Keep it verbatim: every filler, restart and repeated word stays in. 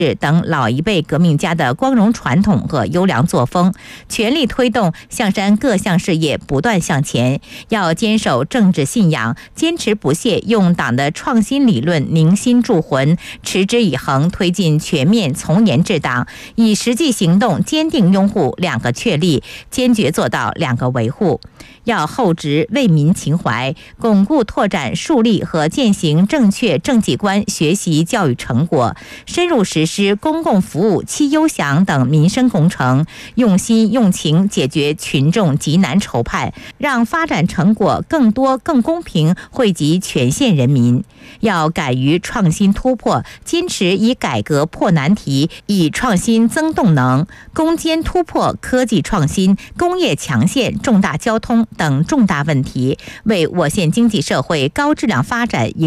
等老一辈革命家的光荣传统和优良作风，全力推动象山各项事业不断向前。要坚守政治信仰，坚持不懈用党的创新理论凝心铸魂，持之以恒推进全面从严治党，以实际行动坚定拥护两个确立，坚决做到两个维护。要厚植为民情怀，巩固拓展树立和践行正确政绩观学习教育成果，深入实施公共服务七优享等民生工程，用心用情解决群众急难愁盼，让发展成果更多更公平惠及全县人民。要敢于创新突破，坚持以改革破难题，以创新增动能，攻坚突破科技创新、工业强县、重大交通等重大问题，为我县经济社会高质量发展